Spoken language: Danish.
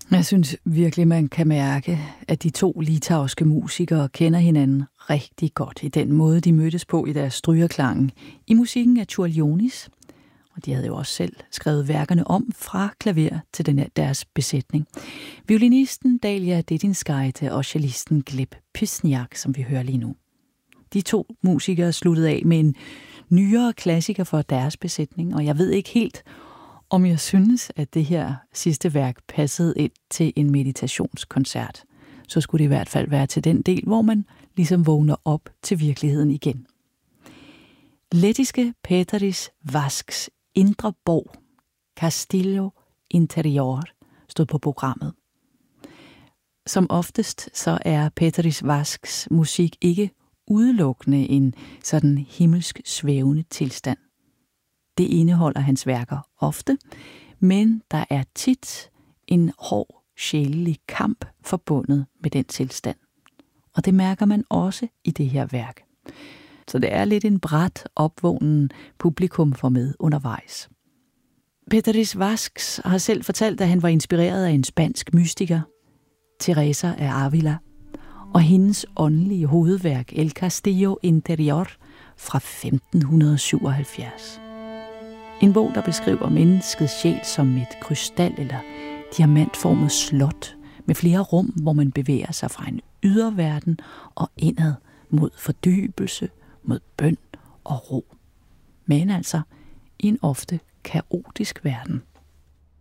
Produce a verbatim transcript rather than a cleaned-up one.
Jeg synes virkelig, man kan mærke, at de to litauiske musikere kender hinanden rigtig godt i den måde, de mødtes på i deres strygerklang i musikken af Čiurlionis. Og de havde jo også selv skrevet værkerne om fra klaver til den deres besætning. Violinisten Dalia Dedinskaite og cellisten Gleb Pisniak, som vi hører lige nu. De to musikere sluttede af med en nyere klassiker for deres besætning, og jeg ved ikke helt, om jeg synes, at det her sidste værk passede ind til en meditationskoncert. Så skulle det i hvert fald være til den del, hvor man ligesom vågner op til virkeligheden igen. Lettiske Pēteris Vasks indre borg, Castillo Interior, stod på programmet. Som oftest så er Pēteris Vasks musik ikke udelukkende en sådan himmelsk svævende tilstand. Det indeholder hans værker ofte, men der er tit en hård sjælelig kamp forbundet med den tilstand. Og det mærker man også i det her værk. Så det er lidt en brat opvågnen publikum får med undervejs. Pēteris Vasks har selv fortalt, at han var inspireret af en spansk mystiker, Teresa af Ávila, og hendes åndelige hovedværk El Castillo Interior fra femten syvoghalvfjerds. En bog, der beskriver menneskets sjæl som et krystal- eller diamantformet slot med flere rum, hvor man bevæger sig fra en yderverden og indad mod fordybelse, mod bøn og ro. Men altså i en ofte kaotisk verden.